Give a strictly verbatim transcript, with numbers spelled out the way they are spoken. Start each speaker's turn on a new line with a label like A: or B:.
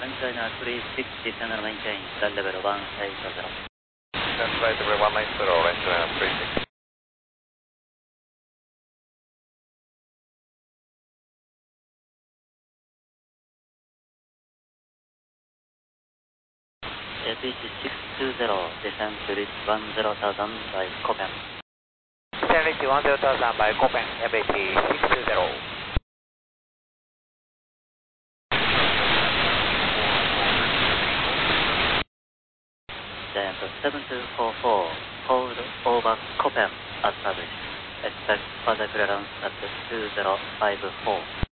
A: China three six descend and maintain flight level one eight zero.
B: Descend flight level one eight zero, Orange China three six.
A: A P H six two zero, descend to reach one zero thousand by Copen.
B: Descend reach one zero thousand by Copen, A P H six two zero.
A: Giant seven two four four, hold over Copen at service. Expect further clearance at two zero five four.